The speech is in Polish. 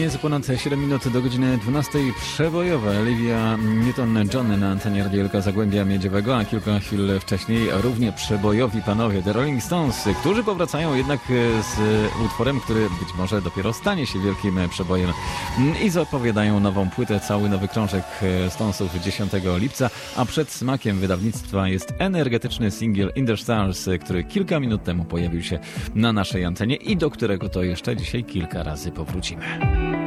Jest ponad 7 minut do godziny 12. Przebojowe Olivia Newton-John na antenie Radiolka Zagłębia Miedziowego, a kilka chwil wcześniej równie przebojowi panowie The Rolling Stones, którzy powracają jednak z utworem, który być może dopiero stanie się wielkim przebojem i zapowiadają nową płytę, cały nowy krążek Stonesów 10 lipca, a przed smakiem wydawnictwa jest energetyczny singiel In The Stars, który kilka minut temu pojawił się na naszej antenie i do którego to jeszcze dzisiaj kilka razy powrócimy.